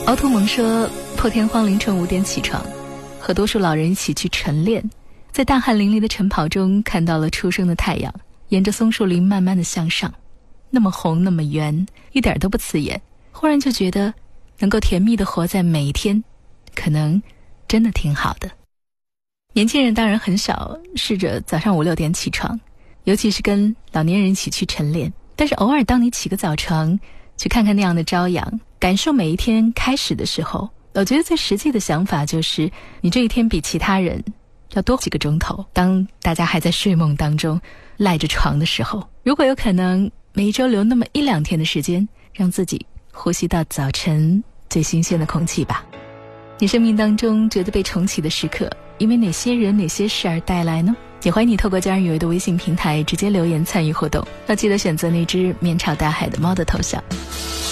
敖图蒙说，破天荒凌晨5点起床，和多数老人一起去晨练，在大汗淋漓的晨跑中看到了初升的太阳，沿着松树林慢慢的向上，那么红那么圆，一点都不刺眼，忽然就觉得能够甜蜜的活在每一天，可能真的挺好的。年轻人当然很少试着早上5、6点起床，尤其是跟老年人一起去晨练，但是偶尔当你起个早床，去看看那样的朝阳，感受每一天开始的时候，我觉得最实际的想法就是你这一天比其他人要多几个钟头。当大家还在睡梦当中赖着床的时候，如果有可能，每一周留那么1、2天的时间，让自己呼吸到早晨最新鲜的空气吧。你生命当中觉得被重启的时刻，因为哪些人哪些事而带来呢？也欢迎你透过家人有为的微信平台直接留言参与活动，要记得选择那只面朝大海的猫的头像。